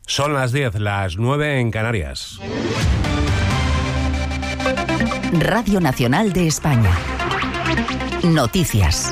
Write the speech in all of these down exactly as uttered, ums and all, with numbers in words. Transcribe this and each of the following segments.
Son las diez, las nueve en Canarias. Radio Nacional de España. Noticias.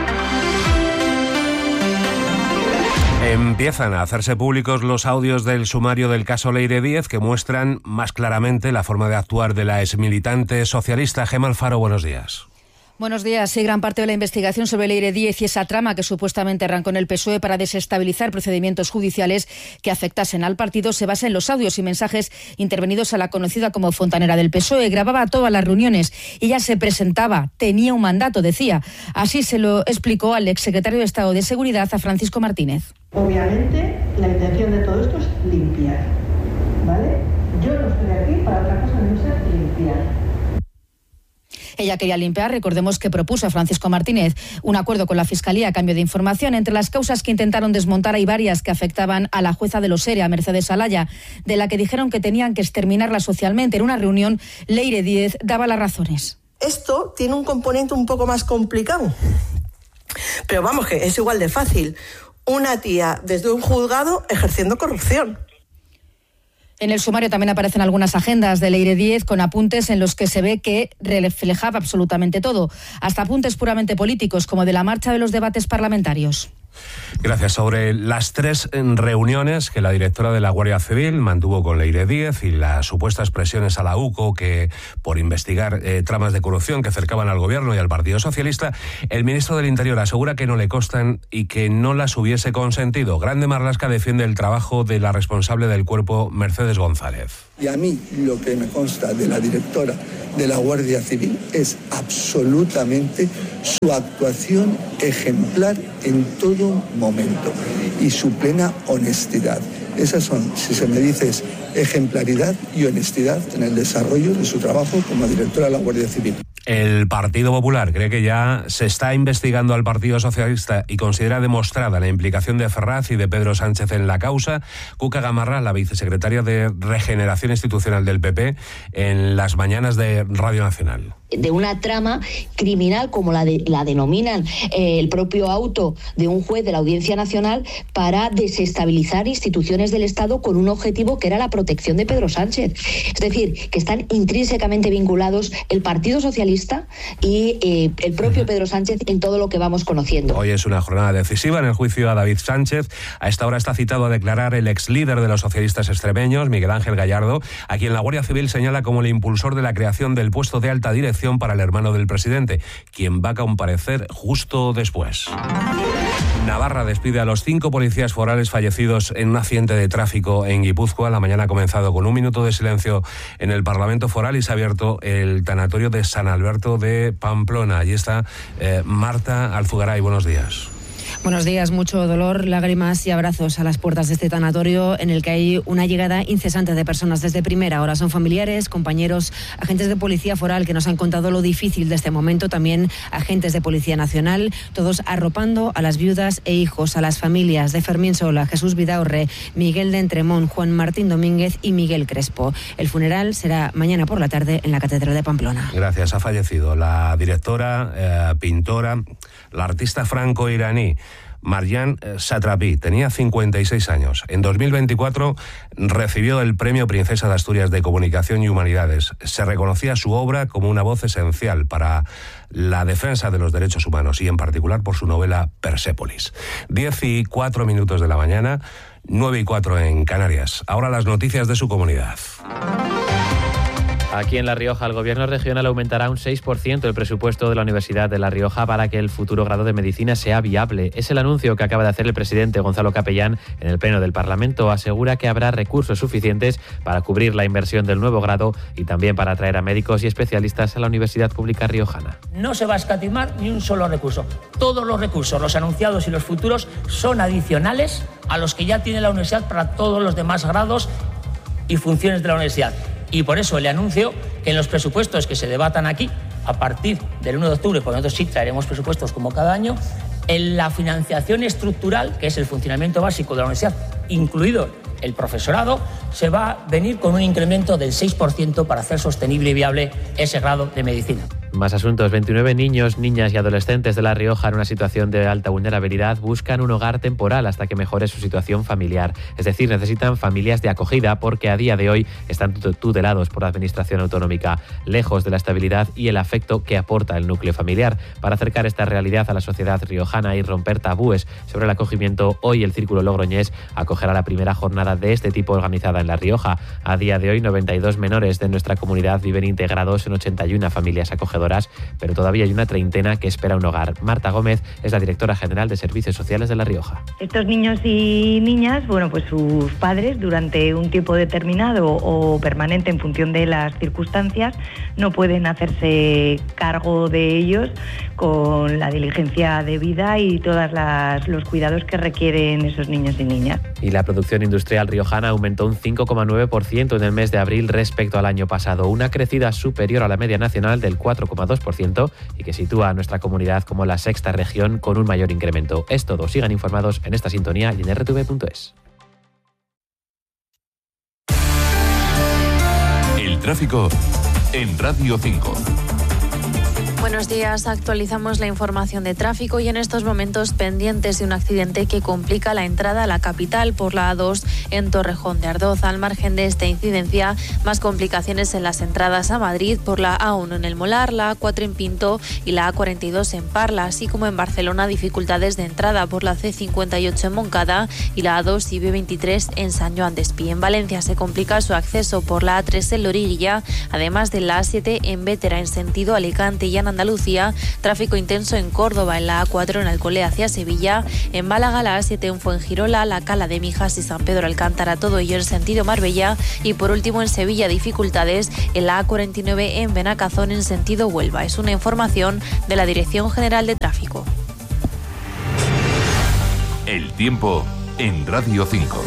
Empiezan a hacerse públicos los audios del sumario del caso Leire Díez que muestran más claramente la forma de actuar de la exmilitante socialista. Gemma Alfaro, buenos días. Buenos días. Sí, gran parte de la investigación sobre Leire Díez y esa trama que supuestamente arrancó en el P S O E para desestabilizar procedimientos judiciales que afectasen al partido se basa en los audios y mensajes intervenidos a la conocida como fontanera del P S O E. Grababa todas las reuniones. Ella se presentaba, tenía un mandato, decía. Así se lo explicó al exsecretario de Estado de Seguridad, a Francisco Martínez. Obviamente, la intención de todo esto es limpiar, ¿vale? Yo no estoy aquí para otra cosa que no sea limpiar. Ella quería limpiar, recordemos que propuso a Francisco Martínez un acuerdo con la Fiscalía a cambio de información. Entre las causas que intentaron desmontar hay varias que afectaban a la jueza de los E R E, a Mercedes Alaya, de la que dijeron que tenían que exterminarla socialmente. En una reunión, Leire Díez daba las razones. Esto tiene un componente un poco más complicado, pero vamos, que es igual de fácil. Una tía desde un juzgado ejerciendo corrupción. En el sumario también aparecen algunas agendas de Leire Díez con apuntes en los que se ve que reflejaba absolutamente todo, hasta apuntes puramente políticos, como de la marcha de los debates parlamentarios. Gracias. Sobre las tres reuniones que la directora de la Guardia Civil mantuvo con Leire Díez y las supuestas presiones a la U C O que por investigar eh, tramas de corrupción que acercaban al Gobierno y al Partido Socialista, el ministro del Interior asegura que no le constan y que no las hubiese consentido. Grande Marlaska defiende el trabajo de la responsable del cuerpo, Mercedes González. Y a mí lo que me consta de la directora de la Guardia Civil es absolutamente su actuación ejemplar en todo momento y su plena honestidad. Esas son, si se me dice, ejemplaridad y honestidad en el desarrollo de su trabajo como directora de la Guardia Civil. El Partido Popular cree que ya se está investigando al Partido Socialista y considera demostrada la implicación de Ferraz y de Pedro Sánchez en la causa. Cuca Gamarra, la vicesecretaria de Regeneración Institucional del P P, en las mañanas de Radio Nacional. De una trama criminal, como la, de, la denominan eh, el propio auto de un juez de la Audiencia Nacional, para desestabilizar instituciones del Estado con un objetivo que era la protección de Pedro Sánchez. Es decir, que están intrínsecamente vinculados el Partido Socialista y eh, el propio Pedro Sánchez en todo lo que vamos conociendo. Hoy es una jornada decisiva en el juicio a David Sánchez. A esta hora está citado a declarar el ex líder de los socialistas extremeños, Miguel Ángel Gallardo, a quien la Guardia Civil señala como el impulsor de la creación del puesto de alta dirección para el hermano del presidente, quien va a comparecer justo después. Navarra despide a los cinco policías forales fallecidos en un accidente de tráfico en Guipúzcoa. La mañana ha comenzado con un minuto de silencio en el Parlamento Foral y se ha abierto el tanatorio de San Alberto de Pamplona. Allí está eh, Marta Alzugaray. Buenos días. Buenos días. Mucho dolor, lágrimas y abrazos a las puertas de este tanatorio en el que hay una llegada incesante de personas desde primera hora. Son familiares, compañeros, agentes de policía foral que nos han contado lo difícil de este momento, también agentes de Policía Nacional, todos arropando a las viudas e hijos, a las familias de Fermín Sola, Jesús Vidaurre, Miguel de Entremón, Juan Martín Domínguez y Miguel Crespo. El funeral será mañana por la tarde en la Catedral de Pamplona. Gracias. Ha fallecido la directora, eh, pintora, la artista franco-iraní Marjan Satrapi. Tenía cincuenta y seis años. En dos mil veinticuatro recibió el Premio Princesa de Asturias de Comunicación y Humanidades. Se reconocía su obra como una voz esencial para la defensa de los derechos humanos y en particular por su novela Persépolis. Diez y cuatro minutos de la mañana, nueve y cuatro en Canarias. Ahora las noticias de su comunidad. Aquí en La Rioja, el Gobierno regional aumentará un seis por ciento el presupuesto de la Universidad de La Rioja para que el futuro grado de Medicina sea viable. Es el anuncio que acaba de hacer el presidente Gonzalo Capellán en el Pleno del Parlamento. Asegura que habrá recursos suficientes para cubrir la inversión del nuevo grado y también para atraer a médicos y especialistas a la Universidad Pública Riojana. No se va a escatimar ni un solo recurso. Todos los recursos, los anunciados y los futuros, son adicionales a los que ya tiene la universidad para todos los demás grados y funciones de la universidad. Y por eso le anuncio que en los presupuestos que se debatan aquí, a partir del uno de octubre, porque nosotros sí traeremos presupuestos como cada año, en la financiación estructural, que es el funcionamiento básico de la universidad, incluido el profesorado, se va a venir con un incremento del seis por ciento para hacer sostenible y viable ese grado de medicina. Más asuntos. veintinueve niños, niñas y adolescentes de La Rioja en una situación de alta vulnerabilidad buscan un hogar temporal hasta que mejore su situación familiar. Es decir, necesitan familias de acogida porque a día de hoy están tutelados por la Administración Autonómica, lejos de la estabilidad y el afecto que aporta el núcleo familiar. Para acercar esta realidad a la sociedad riojana y romper tabúes sobre el acogimiento, hoy el Círculo Logroñés acogerá la primera jornada de este tipo organizada en La Rioja. A día de hoy, noventa y dos menores de nuestra comunidad viven integrados en ochenta y una familias acogedoras, pero todavía hay una treintena que espera un hogar. Marta Gómez es la directora general de Servicios Sociales de La Rioja. Estos niños y niñas, bueno, pues sus padres durante un tiempo determinado o permanente en función de las circunstancias no pueden hacerse cargo de ellos con la diligencia debida y todos los cuidados que requieren esos niños y niñas. Y la producción industrial riojana aumentó un cinco coma nueve por ciento en el mes de abril respecto al año pasado, una crecida superior a la media nacional del cuatro coma dos por ciento y que sitúa a nuestra comunidad como la sexta región con un mayor incremento. Es todo. Sigan informados en esta sintonía y en erre te ve punto es. El tráfico en Radio cinco. Buenos días, actualizamos la información de tráfico y en estos momentos pendientes de un accidente que complica la entrada a la capital por la A dos en Torrejón de Ardoz. Al margen de esta incidencia, más complicaciones en las entradas a Madrid por la A uno en El Molar, la A cuatro en Pinto y la A cuarenta y dos en Parla, así como en Barcelona dificultades de entrada por la C cincuenta y ocho en Moncada y la A dos y B veintitrés en San Joan Despí. En Valencia se complica su acceso por la A tres en Loriguilla, además de la A siete en Bétera en sentido Alicante y en Andalucía, tráfico intenso en Córdoba, en la A cuatro en Alcolea hacia Sevilla, en Málaga la A siete en Fuengirola, la Cala de Mijas y San Pedro Alcántara, todo ello en sentido Marbella, y por último en Sevilla dificultades en la A cuarenta y nueve en Benacazón en sentido Huelva. Es una información de la Dirección General de Tráfico. El tiempo en Radio cinco.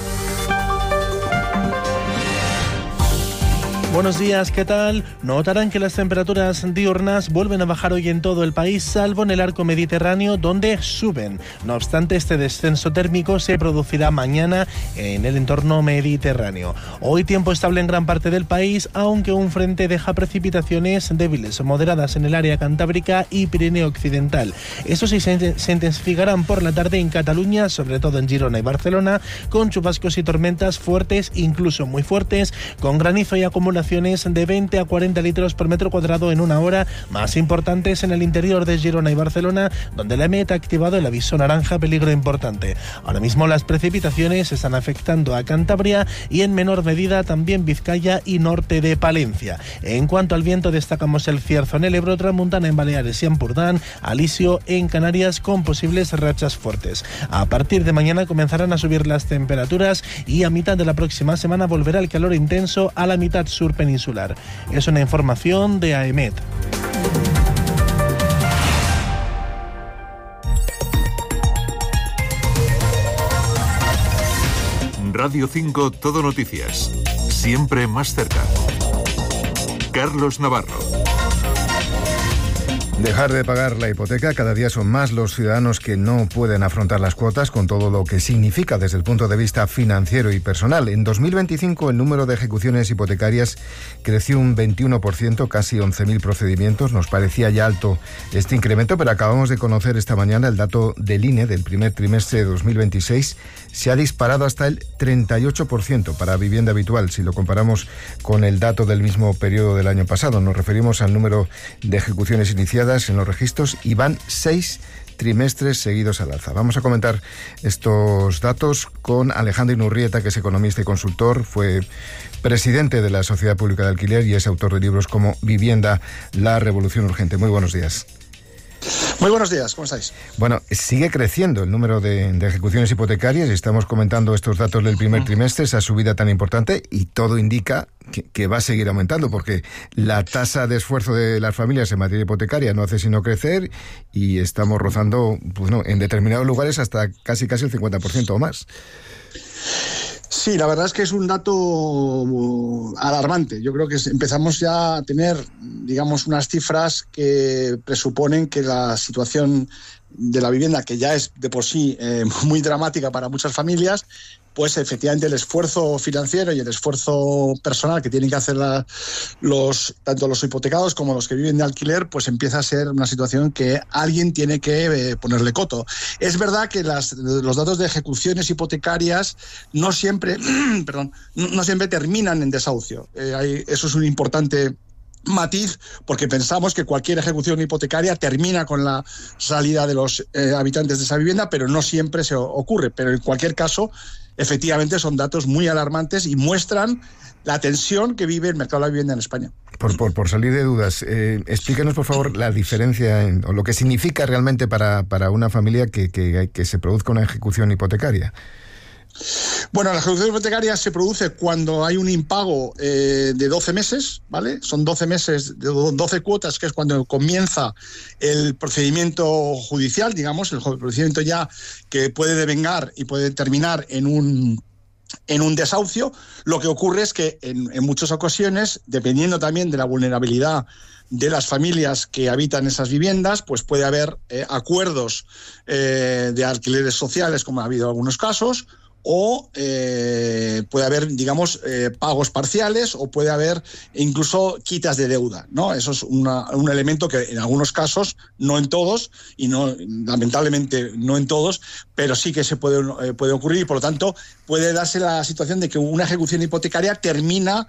Buenos días, ¿qué tal? Notarán que las temperaturas diurnas vuelven a bajar hoy en todo el país, salvo en el arco mediterráneo, donde suben. No obstante, este descenso térmico se producirá mañana en el entorno mediterráneo. Hoy tiempo estable en gran parte del país, aunque un frente deja precipitaciones débiles o moderadas en el área cantábrica y Pirineo occidental. Eso sí, se, se intensificarán por la tarde en Cataluña, sobre todo en Girona y Barcelona, con chubascos y tormentas fuertes, incluso muy fuertes, con granizo y acumulación de veinte a cuarenta litros por metro cuadrado en una hora, más importantes en el interior de Girona y Barcelona, donde la E M E T ha activado el aviso naranja peligro importante. Ahora mismo las precipitaciones están afectando a Cantabria y en menor medida también Vizcaya y norte de Palencia. En cuanto al viento, destacamos el cierzo en el Ebro, tramontana en Baleares y Ampurdán, alisio en Canarias con posibles rachas fuertes. A partir de mañana comenzarán a subir las temperaturas y a mitad de la próxima semana volverá el calor intenso a la mitad sur peninsular. Es una información de A E M E T. Radio cinco Todo Noticias. Siempre más cerca. Carlos Navarro. Dejar de pagar la hipoteca. Cada día son más los ciudadanos que no pueden afrontar las cuotas, con todo lo que significa desde el punto de vista financiero y personal. En dos mil veinticinco el número de ejecuciones hipotecarias creció un veintiuno por ciento, casi once mil procedimientos. Nos parecía ya alto este incremento, pero acabamos de conocer esta mañana el dato del I N E del primer trimestre de dos mil veintiséis. Se ha disparado hasta el treinta y ocho por ciento para vivienda habitual, si lo comparamos con el dato del mismo periodo del año pasado. Nos referimos al número de ejecuciones iniciadas en los registros y van seis trimestres seguidos al alza. Vamos a comentar estos datos con Alejandro Inurrieta, que es economista y consultor, fue presidente de la Sociedad Pública de Alquiler y es autor de libros como Vivienda, la revolución urgente. Muy buenos días. Muy buenos días, ¿cómo estáis? Bueno, sigue creciendo el número de, de ejecuciones hipotecarias y estamos comentando estos datos del primer trimestre, esa subida tan importante, y todo indica que, que va a seguir aumentando porque la tasa de esfuerzo de las familias en materia hipotecaria no hace sino crecer y estamos rozando, pues no, en determinados lugares hasta casi casi el cincuenta por ciento o más. Sí, la verdad es que es un dato alarmante. Yo creo que empezamos ya a tener, digamos, unas cifras que presuponen que la situación de la vivienda, que ya es de por sí eh, muy dramática para muchas familias, pues efectivamente el esfuerzo financiero y el esfuerzo personal que tienen que hacer la, los, tanto los hipotecados como los que viven de alquiler, pues empieza a ser una situación que alguien tiene que eh, ponerle coto. Es verdad que las, los datos de ejecuciones hipotecarias no siempre, perdón, no siempre terminan en desahucio. Eh, hay, eso es un importante matiz, porque pensamos que cualquier ejecución hipotecaria termina con la salida de los eh, habitantes de esa vivienda, pero no siempre se ocurre. Pero en cualquier caso, efectivamente son datos muy alarmantes y muestran la tensión que vive el mercado de la vivienda en España. Por, por, por salir de dudas, eh, explícanos por favor la diferencia en, o lo que significa realmente para, para una familia que, que, que se produzca una ejecución hipotecaria. Bueno, la ejecución hipotecaria se produce cuando hay un impago eh, de doce meses, ¿vale? Son doce meses, de doce cuotas, que es cuando comienza el procedimiento judicial, digamos, el procedimiento ya que puede devengar y puede terminar en un en un desahucio. Lo que ocurre es que en, en muchas ocasiones, dependiendo también de la vulnerabilidad de las familias que habitan esas viviendas, pues puede haber eh, acuerdos eh, de alquileres sociales, como ha habido en algunos casos, o eh, puede haber, digamos, eh, pagos parciales, o puede haber incluso quitas de deuda, ¿no? Eso es una, un elemento que en algunos casos, no en todos, y no lamentablemente no en todos, pero sí que se puede, eh, puede ocurrir, y por lo tanto puede darse la situación de que una ejecución hipotecaria termina,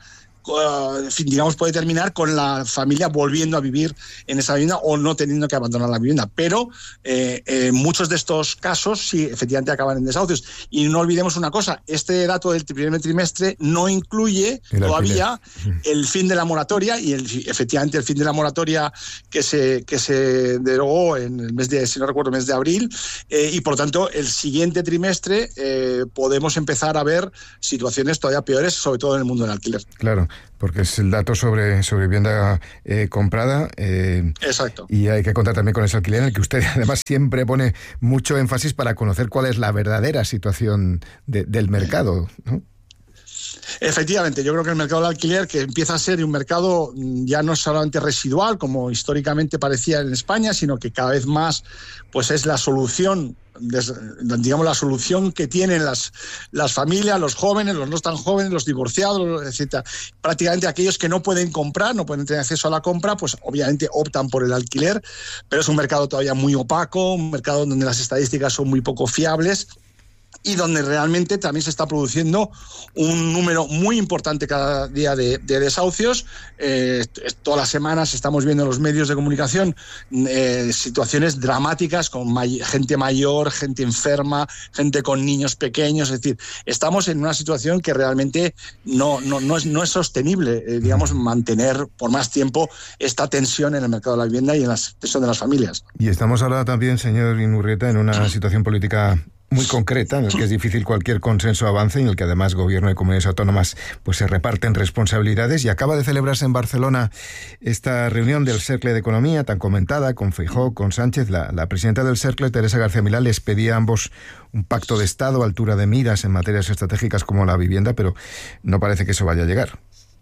Uh, digamos, puede terminar con la familia volviendo a vivir en esa vivienda o no teniendo que abandonar la vivienda. Pero eh, eh, muchos de estos casos sí, efectivamente acaban en desahucios. Y no olvidemos una cosa, este dato del primer trimestre no incluye el todavía alquiler. El fin de la moratoria, y el, efectivamente el fin de la moratoria que se, que se derogó en el mes de, si no recuerdo, mes de abril, eh, y por lo tanto el siguiente trimestre eh, podemos empezar a ver situaciones todavía peores, sobre todo en el mundo del alquiler. Claro, porque es el dato sobre, sobre vivienda eh, comprada. Eh, Exacto. Y hay que contar también con ese alquiler, en el que usted además siempre pone mucho énfasis para conocer cuál es la verdadera situación de, del mercado, ¿no? Efectivamente, yo creo que el mercado del alquiler, que empieza a ser un mercado ya no solamente residual, como históricamente parecía en España, sino que cada vez más pues es la solución, digamos, la solución que tienen las, las familias, los jóvenes, los no tan jóvenes, los divorciados, etcétera. Prácticamente aquellos que no pueden comprar, no pueden tener acceso a la compra, pues obviamente optan por el alquiler, pero es un mercado todavía muy opaco, un mercado donde las estadísticas son muy poco fiables, y donde realmente también se está produciendo un número muy importante cada día de, de desahucios. Eh, todas las semanas estamos viendo en los medios de comunicación eh, situaciones dramáticas con may- gente mayor, gente enferma, gente con niños pequeños. Es decir, estamos en una situación que realmente no, no, no, es, no es sostenible, eh, digamos, mantener por más tiempo esta tensión en el mercado de la vivienda y en la tensión de las familias. Y estamos ahora también, señor Inurrieta, en una situación política muy concreta, en el que es difícil cualquier consenso avance, y en el que además gobierno y comunidades autónomas pues se reparten responsabilidades. Y acaba de celebrarse en Barcelona esta reunión del Cercle de Economía tan comentada, con Feijóo, con Sánchez. La, la presidenta del Cercle, Teresa García Milán, les pedía a ambos un pacto de Estado, altura de miras en materias estratégicas como la vivienda, pero no parece que eso vaya a llegar.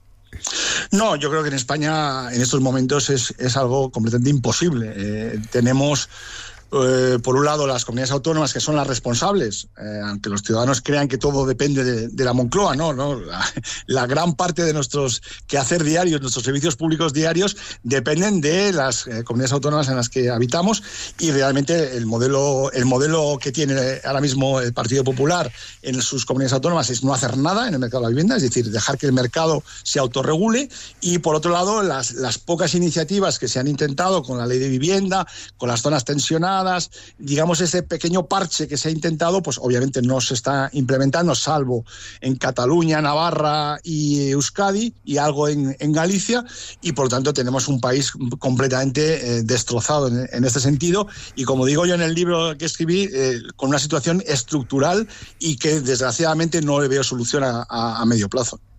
No, yo creo que en España en estos momentos es, es algo completamente imposible. Eh, tenemos Eh, por un lado, las comunidades autónomas, que son las responsables, eh, aunque los ciudadanos crean que todo depende de, de la Moncloa, no, no, la, la gran parte de nuestros quehacer diarios, nuestros servicios públicos diarios, dependen de las eh, comunidades autónomas en las que habitamos, y realmente el modelo, el modelo que tiene ahora mismo el Partido Popular en sus comunidades autónomas es no hacer nada en el mercado de la vivienda, es decir, dejar que el mercado se autorregule. Y por otro lado, las, las pocas iniciativas que se han intentado con la ley de vivienda, con las zonas tensionadas, digamos, ese pequeño parche que se ha intentado, pues obviamente no se está implementando, salvo en Cataluña, Navarra y Euskadi, y algo en, en Galicia, y por lo tanto tenemos un país completamente eh, destrozado en, en este sentido, y como digo yo en el libro que escribí, eh, con una situación estructural y que desgraciadamente no le veo solución a, a, a medio plazo.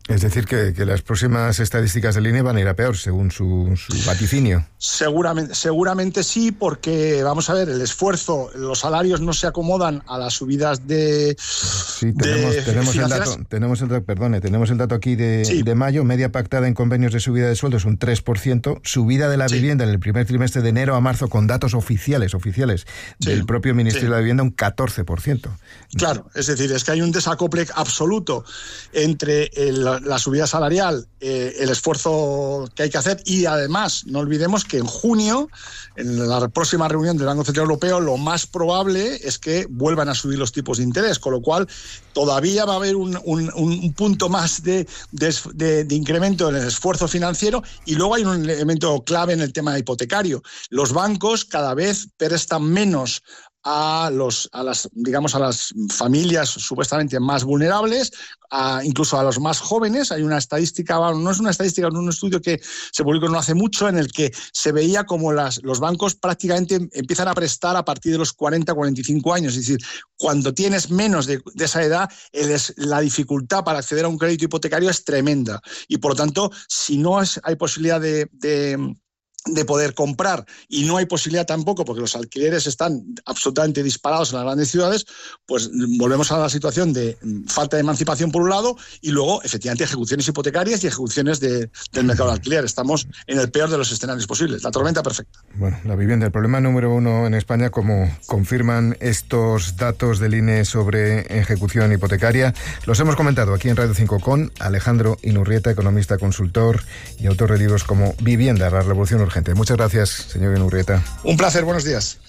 Es decir, que, que las próximas estadísticas del I N E van a ir a peor, según su, su vaticinio. Seguramente, seguramente sí, porque, vamos a ver, el esfuerzo, los salarios no se acomodan a las subidas de... Sí, tenemos, de tenemos el dato, tenemos el, perdone, tenemos el dato aquí de, sí. de mayo, media pactada en convenios de subida de sueldos un tres por ciento, subida de la sí. vivienda en el primer trimestre de enero a marzo con datos oficiales, oficiales sí. del propio Ministerio sí. de la Vivienda un catorce por ciento. Claro, es decir, es que hay un desacople absoluto entre el la subida salarial, eh, el esfuerzo que hay que hacer y además no olvidemos que en junio, en la próxima reunión del Banco Central Europeo, lo más probable es que vuelvan a subir los tipos de interés, con lo cual todavía va a haber un, un, un punto más de, de, de, de incremento en el esfuerzo financiero y luego hay un elemento clave en el tema hipotecario. Los bancos cada vez prestan menos a los a las digamos a las familias supuestamente más vulnerables, a, incluso a los más jóvenes. Hay una estadística, no es una estadística, es un estudio que se publicó no hace mucho en el que se veía como las, los bancos prácticamente empiezan a prestar a partir de los cuarenta, cuarenta y cinco años. Es decir, cuando tienes menos de, de esa edad, el es, la dificultad para acceder a un crédito hipotecario es tremenda. Y por lo tanto, si no es, hay posibilidad de... de de poder comprar y no hay posibilidad tampoco porque los alquileres están absolutamente disparados en las grandes ciudades, pues volvemos a la situación de falta de emancipación por un lado y luego efectivamente ejecuciones hipotecarias y ejecuciones de, del mercado de alquiler. Estamos en el peor de los escenarios posibles, la tormenta perfecta. Bueno, la vivienda, el problema número uno en España, como confirman estos datos del I N E sobre ejecución hipotecaria. Los hemos comentado aquí en Radio cinco con Alejandro Inurrieta, economista, consultor y autor de libros como Vivienda, la revolución urgente. Muchas gracias, señor Inurrieta. Un placer, buenos días.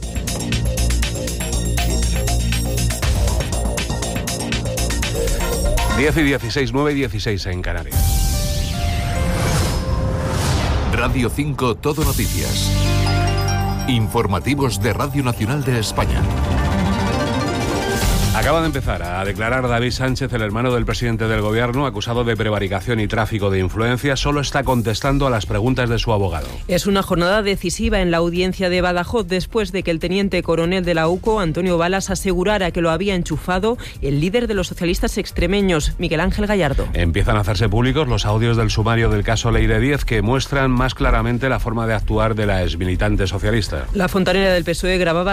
diez y dieciséis, nueve y dieciséis en Canarias. Radio cinco Todo Noticias. Informativos de Radio Nacional de España. Acaba de empezar a declarar David Sánchez, el hermano del presidente del gobierno, acusado de prevaricación y tráfico de influencias. Solo está contestando a las preguntas de su abogado. Es una jornada decisiva en la audiencia de Badajoz después de que el teniente coronel de la U C O, Antonio Balas, asegurara que lo había enchufado el líder de los socialistas extremeños, Miguel Ángel Gallardo. Empiezan a hacerse públicos los audios del sumario del caso Leire Díez que muestran más claramente la forma de actuar de la exmilitante socialista. La fontanera del P S O E grababa